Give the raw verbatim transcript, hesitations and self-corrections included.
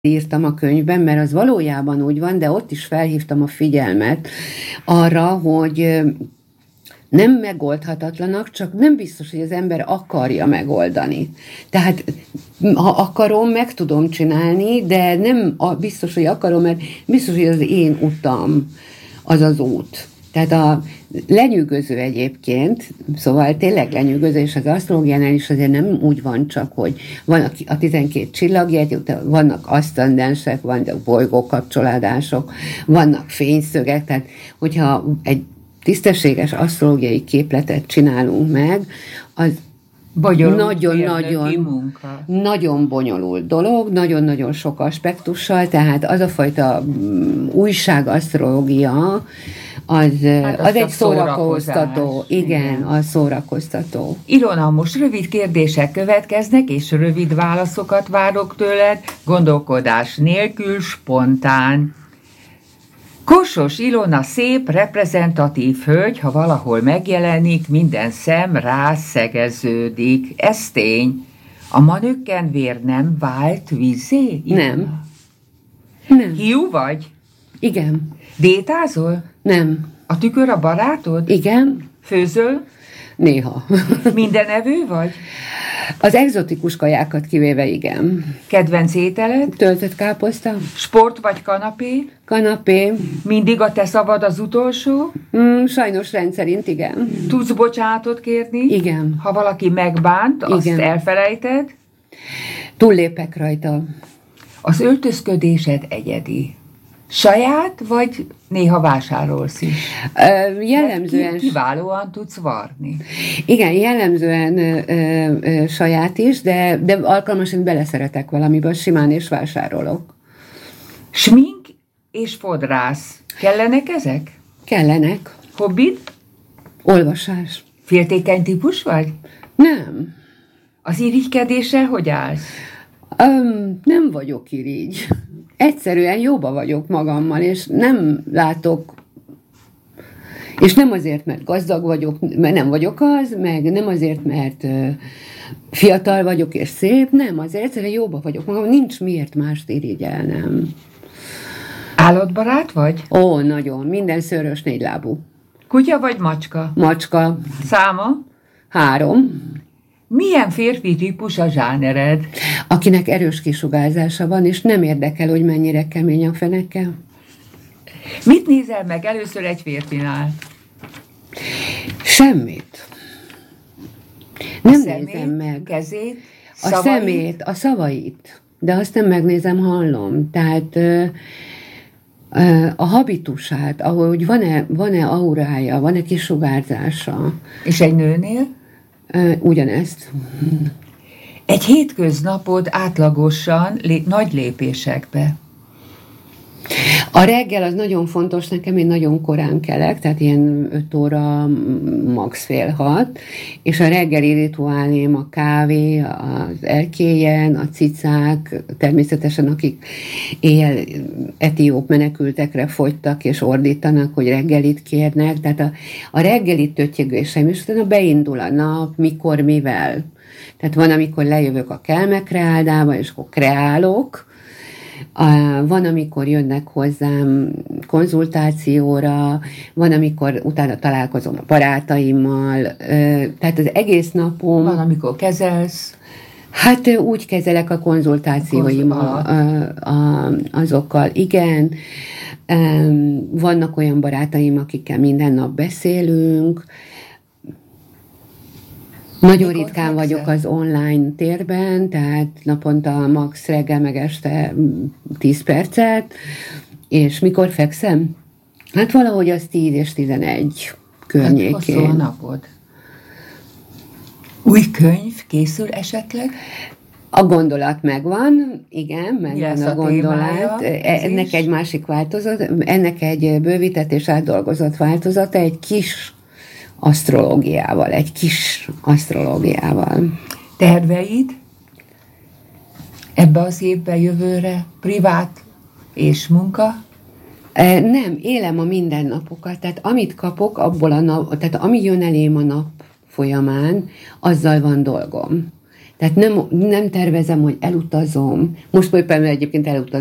írtam a könyvben, mert az valójában úgy van, de ott is felhívtam a figyelmet arra, hogy nem megoldhatatlanak, csak nem biztos, hogy az ember akarja megoldani. Tehát ha akarom, meg tudom csinálni, de nem biztos, hogy akarom, mert biztos, hogy az én utam az az út. Tehát a lenyűgöző egyébként, szóval tényleg lenyűgöző, és az asztrológiánál is azért nem úgy van csak, hogy van a tizenkét csillagjegy, vannak aszcendensek, vannak bolygókapcsolódások, vannak fényszögek, tehát hogyha egy tisztességes asztrológiai képletet csinálunk meg, az nagyon-nagyon nagyon bonyolult dolog, nagyon-nagyon sok aspektussal, tehát az a fajta újság asztrológia, az, hát az, az egy szórakoztató, igen, igen, az szórakoztató. Ilona, most rövid kérdések következnek, és rövid válaszokat várok tőled, gondolkodás nélkül, spontán. Kossos Ilona szép, reprezentatív hölgy, ha valahol megjelenik, minden szem rá szegeződik. Ez tény. A manökken vér nem vált vízzé? Nem. Nem. Hiú vagy? Igen. Détázol? Nem. A tükör a barátod? Igen. Főzöl? Néha. Mindenevő vagy? Az egzotikus kajákat kivéve igen. Kedvenc ételed? Töltött káposzta. Sport vagy kanapé? Kanapé. Mindig a te szavad az utolsó? Mm, sajnos rendszerint igen. Tudsz bocsánatot kérni? Igen. Ha valaki megbánt, azt igen. elfelejted? Túllépek rajta. Az öltözködésed egyedi. Saját, vagy néha vásárolsz is? Ö, jellemzően... Kiválóan tudsz varni. Igen, jellemzően ö, ö, saját is, de, de alkalmasan beleszeretek valamiben, simán és vásárolok. Smink és fodrász. Kellenek ezek? Kellenek. Hobbid? Olvasás. Féltékeny típus vagy? Nem. Az irigykedéssel hogy állsz? Öm, nem vagyok irigy. Egyszerűen jóba vagyok magammal, és nem látok, és nem azért, mert gazdag vagyok, mert nem vagyok az, meg nem azért, mert fiatal vagyok és szép, nem, azért egyszerűen jóba vagyok magam, nincs miért mást irigyelnem. Állatbarát vagy? Ó, nagyon, minden szőrös négylábú. Kutya vagy macska? Macska. Száma? Három. Milyen férfi típus a zsánered? Akinek erős kisugárzása van, és nem érdekel, hogy mennyire kemény a feneke. Mit nézel meg először egy férfinál? Semmit. Nem a szemét, nézem meg. Kezét, a szavait? szemét, a szavait. De azt nem megnézem, hallom. Tehát a habitusát, ahogy van-e, van-e aurája, van-e kisugárzása. És egy nőnél? Ugyanezt. Egy hétköznapod átlagosan lé- nagy lépésekbe. A reggel az nagyon fontos nekem, én nagyon korán kelek, tehát ilyen öt óra, max fél hat, és a reggeli rituálém a kávé, az erkélyen, a cicák, természetesen akik éjjel etióp menekültekre fogytak és ordítanak, hogy reggelit kérnek, tehát a, a reggelit tötyögésem, és utána beindul a nap, mikor, mivel. Tehát van, amikor lejövök a kelmekreáldába, és akkor kreálok. Van, amikor jönnek hozzám konzultációra, van, amikor utána találkozom a barátaimmal, tehát az egész napom... Van, amikor kezelsz. Hát úgy kezelek a konzultációimmal azokkal, igen. Vannak olyan barátaim, akikkel minden nap beszélünk. Nagyon Mikor ritkán fekszel? Vagyok az online térben, tehát naponta max reggel meg este tíz percet, és mikor fekszem? Hát valahogy az tíz és tizenegy környékén. Hát hosszú a napod. Új könyv készül esetleg? A gondolat megvan, igen, megvan a, a gondolat. Ennek is? egy másik változat, ennek egy bővített és átdolgozott változata, egy kis asztrológiával, egy kis asztrológiával. Terveid ebbe az évbe, jövőre, privát és munka? Nem, élem a mindennapokat, tehát amit kapok, abból a nap, tehát ami jön elém a nap folyamán, azzal van dolgom. Tehát nem, nem tervezem, hogy elutazom. Most éppen egyébként elutazom